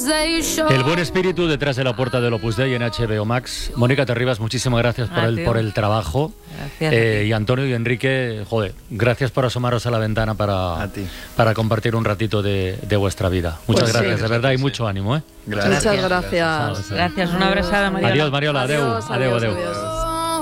El buen espíritu detrás de la puerta del Opus Dei en HBO Max. Mónica Terribas, muchísimas gracias por el trabajo. Y Antonio y Enrique, joder, gracias por asomaros a la ventana para compartir un ratito de vuestra vida. Muchas gracias, de verdad, y mucho ánimo. Muchas gracias. Gracias, una abrazada, Mariola. Adiós, Mariola, adeu. Adiós.